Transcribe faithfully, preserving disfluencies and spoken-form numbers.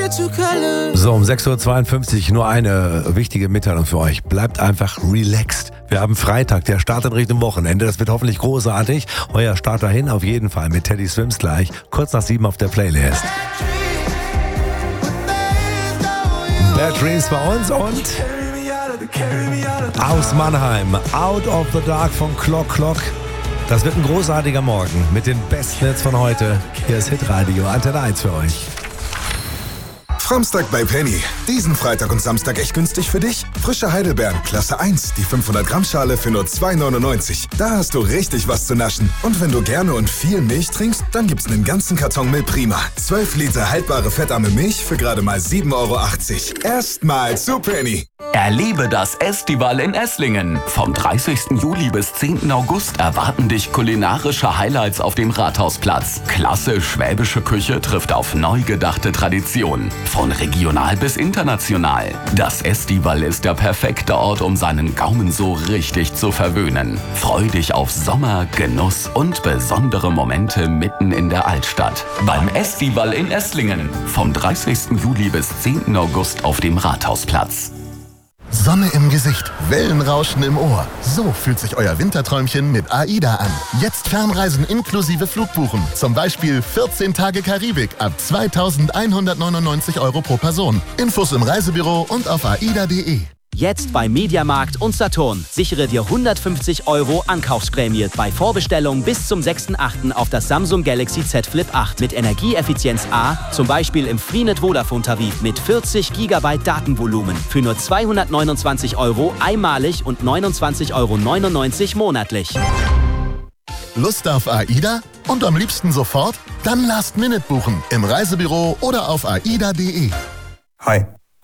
So, um sechs Uhr zweiundfünfzig nur eine wichtige Mitteilung für euch. Bleibt einfach relaxed. Wir haben Freitag, der startet Richtung Wochenende. Das wird hoffentlich großartig. Euer Start dahin auf jeden Fall mit Teddy Swims gleich. Kurz nach sieben auf der Playlist. Bad Dreams bei uns und aus Mannheim, Out of the Dark von Clock Clock. Das wird ein großartiger Morgen mit den besten Hits von heute. Hier ist Hitradio, Antenne eins für euch. Framstag bei Penny. Diesen Freitag und Samstag echt günstig für dich. Frische Heidelbeeren, Klasse eins, die fünfhundert Gramm Schale für nur zwei neunundneunzig. Da hast du richtig was zu naschen. Und wenn du gerne und viel Milch trinkst, dann gibt's einen ganzen Karton Milprima. zwölf Liter haltbare fettarme Milch für gerade mal sieben Euro achtzig. Erstmal zu Penny. Erlebe das Estival in Esslingen. Vom dreißigsten Juli bis zehnten August erwarten dich kulinarische Highlights auf dem Rathausplatz. Klasse schwäbische Küche trifft auf neu gedachte Tradition. Von regional bis international. Das Estival ist der perfekte Ort, um seinen Gaumen so richtig zu verwöhnen. Freu dich auf Sommer, Genuss und besondere Momente mitten in der Altstadt. Beim Estival in Esslingen. Vom dreißigsten Juli bis zehnten August auf dem Rathausplatz. Sonne im Gesicht, Wellenrauschen im Ohr. So fühlt sich euer Winterträumchen mit AIDA an. Jetzt Fernreisen inklusive Flugbuchen. Zum Beispiel vierzehn Tage Karibik ab zweitausendeinhundertneunundneunzig Euro pro Person. Infos im Reisebüro und auf aida punkt de. Jetzt bei Mediamarkt und Saturn. Sichere dir hundertfünfzig Euro Ankaufsprämie bei Vorbestellung bis zum sechsten achten auf das Samsung Galaxy Z Flip acht mit Energieeffizienz A, zum Beispiel im Freenet Vodafone Tarif mit vierzig Gigabyte Datenvolumen für nur zweihundertneunundzwanzig Euro einmalig und neunundzwanzig Euro neunundneunzig monatlich. Lust auf AIDA? Und am liebsten sofort? Dann Last Minute buchen im Reisebüro oder auf aida punkt de. Hi,